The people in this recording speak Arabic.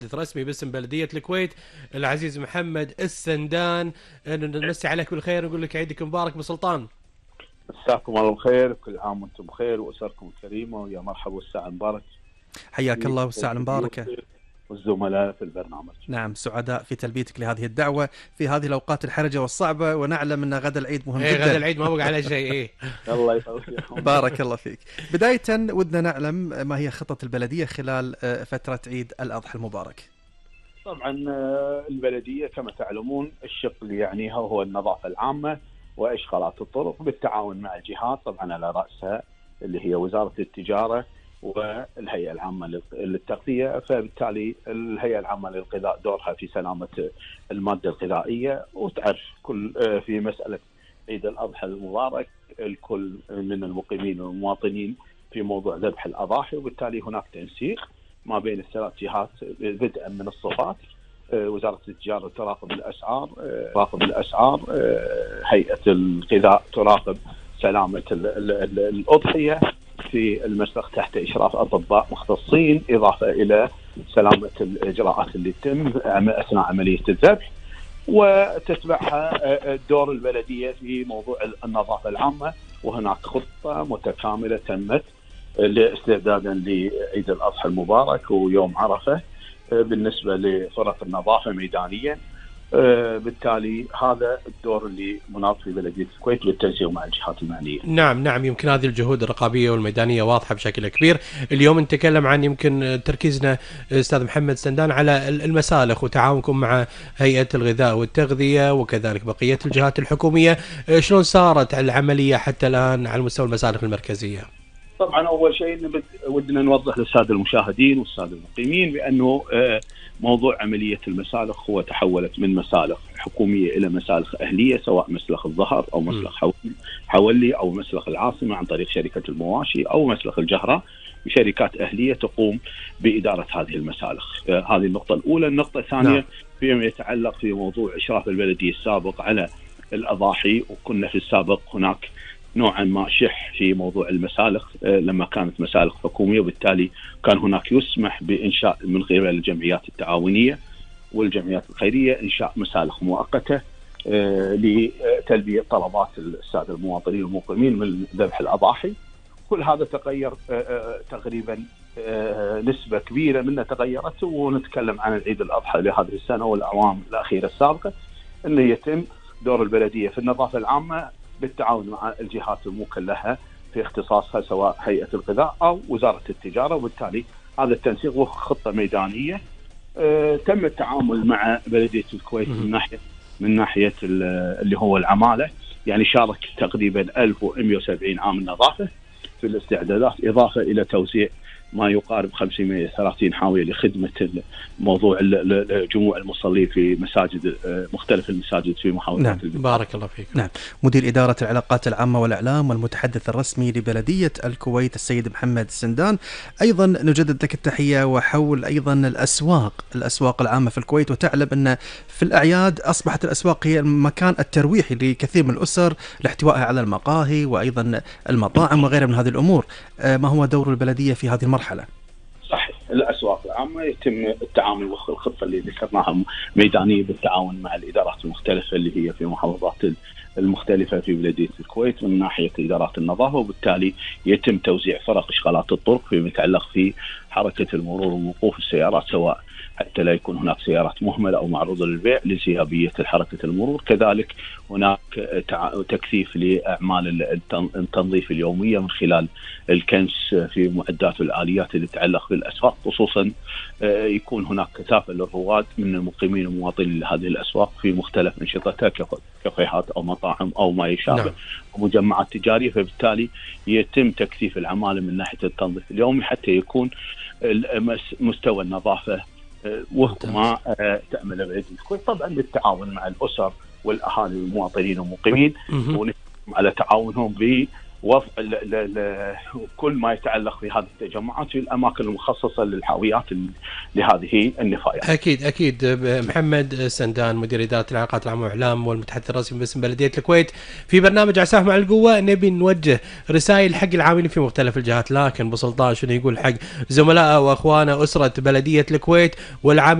رسمي باسم بلدية الكويت العزيز محمد السندان، نمسي عليك بالخير ونقول لك عيدك مبارك بسلطان. مساكم الله بخير، كل عام وانتم بخير واسركم الكريمه، ويا مرحبا والساعه مبارك حياك الله والساعة المباركة والزملاء في البرنامج. نعم، سعداء في تلبيتك لهذه الدعوة في هذه الأوقات الحرجة والصعبة، ونعلم أن غدا العيد مهم ايه جدا. غدا العيد ما بقى على شيء. ايه الله يطول. بارك الله فيك. بداية ودنا نعلم ما هي خطة البلدية خلال فترة عيد الأضحى المبارك. طبعا البلديه كما تعلمون الشق اللي يعنيها هو النظافه العامه واشغالات الطرق بالتعاون مع الجهات، طبعا على راسها اللي هي وزاره التجاره والهيئه العامه للتغذيه. فبالتالي الهيئه العامه للغذاء دورها في سلامه الماده الغذائيه، وتعرف كل في مساله عيد الاضحى المبارك الكل من المقيمين والمواطنين في موضوع ذبح الاضاحي، وبالتالي هناك تنسيق ما بين الثلاث جهات بدءا من الصفات. وزاره التجاره تراقب الاسعار، هيئه الغذاء تراقب سلامه الاضحيه في المسلخ تحت اشراف اطباء مختصين، اضافه الى سلامه الاجراءات اللي تتم اثناء عمليه الذبح. وتتبعها دور البلديه في موضوع النظافه العامه، وهناك خطه متكامله تمت استعدادا لعيد الاضحى المبارك ويوم عرفه بالنسبه لفرق النظافه ميدانيا. بالتالي هذا الدور اللي مناط في بلديه الكويت بالتنسيق مع الجهات المعنيه. نعم يمكن هذه الجهود الرقابيه والميدانيه واضحه بشكل كبير. اليوم نتكلم عن يمكن تركيزنا استاذ محمد سندان على المسالخ وتعاونكم مع هيئه الغذاء والتغذيه وكذلك بقيه الجهات الحكوميه. شلون صارت العمليه حتى الان على مستوى المسالخ المركزيه؟ طبعا اول شيء ودنا نوضح للساده المشاهدين والساده المقيمين بانه موضوع عمليه المسالخ هو تحولت من مسالخ حكوميه الى مسالخ اهليه، سواء مسلخ الظهر او مسلخ حولي او مسلخ العاصمه عن طريق شركه المواشي او مسلخ الجهراء، بشركات اهليه تقوم باداره هذه المسالخ. هذه النقطه الاولى. النقطه الثانيه فيما يتعلق في موضوع اشراف البلديه السابق على الاضاحي، وكنا في السابق هناك نوعا ما شح في موضوع المسالخ لما كانت مسالخ حكوميه، وبالتالي كان هناك يسمح بانشاء من قبل الجمعيات التعاونيه والجمعيات الخيريه انشاء مسالخ مؤقته لتلبيه طلبات الساده المواطنين والمقيمين من ذبح الاضاحي. كل هذا تغير تقريبا نسبه كبيره منه تغيرت، ونتكلم عن العيد الاضحى لهذه السنه والاعوام الاخيره السابقه انه يتم دور البلديه في النظافه العامه بالتعاون مع الجهات الموكله في اختصاصها، سواء هيئه الغذاء او وزاره التجاره. وبالتالي هذا التنسيق وخطه ميدانيه تم التعامل مع بلديه الكويت من ناحيه اللي هو العماله، يعني شارك تقريبا 1170 عامل نظافه في الاستعدادات، اضافه الى توزيع ما يقارب 530 حاويه لخدمه موضوع جموع المصلين في مساجد مختلف المساجد في محافظات. بارك الله فيك. نعم، مدير إدارة العلاقات العامة والإعلام والمتحدث الرسمي لبلدية الكويت السيد محمد السندان. أيضا نجدد لك التحية. وحول أيضا الأسواق العامة في الكويت، وتعلم أن في الأعياد أصبحت الأسواق هي المكان الترويحي لكثير من الأسر لاحتوائها على المقاهي وأيضا المطاعم وغيرها من هذه الأمور. ما هو دور البلدية في هذه المرحلة؟ صحيح، الأسواق العامة يتم التعامل والخطة اللي ذكرناها ميدانية بالتعاون مع الإدارات المختلفة اللي هي في محافظات المختلفة في بلدية الكويت من ناحية إدارات النظافة، وبالتالي يتم توزيع فرق إشغالات الطرق فيما يتعلق في حركة المرور ووقوف السيارات، سواء حتى لا يكون هناك سيارات مهملة أو معروضة للبيع لانسيابية حركة المرور. كذلك هناك تكثيف لأعمال التنظيف اليومية من خلال الكنس في معدات والآليات اللي تتعلق بالأسواق، خصوصا يكون هناك كثافة للرواد من المقيمين والمواطنين لهذه الأسواق في مختلف أنشطتها كافيهات أو مطاعم أو ما يشابه ومجمعات تجارية. فبالتالي يتم تكثيف العمالة من ناحية التنظيف اليومي حتى يكون مستوى النظافة وفق ما تأمل بلدية الكويت، طبعا بالتعاون مع الأسر والأهالي والمواطنين والمقيمين، ونحن على تعاونهم وضع كل ما يتعلق في هذه التجمعات في الأماكن المخصصة للحاويات لهذه النفايات. أكيد محمد سندان مدير إدارة العلاقات العامة والإعلام والمتحدث الرسمي باسم بلدية الكويت، في برنامج عساف مع القوة نبي نوجه رسائل حق العاملين في مختلف الجهات، لكن بسلطان شنو يقول حق زملائه وأخوانه أسرة بلدية الكويت والعاملين